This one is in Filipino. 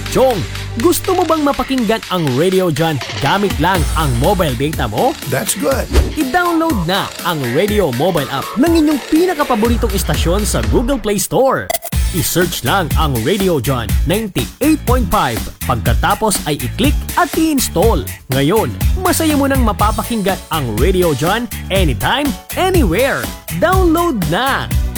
Chong, gusto mo bang mapakinggan ang Radio John gamit lang ang mobile data mo? That's good. I-download na ang Radio Mobile app ng inyong pinakapaboritong istasyon sa Google Play Store. I-search lang ang Radio John 98.5. Pagkatapos ay i-click at i-install. Ngayon, masaya mo nang mapapakinggan ang Radio John anytime, anywhere. Download na!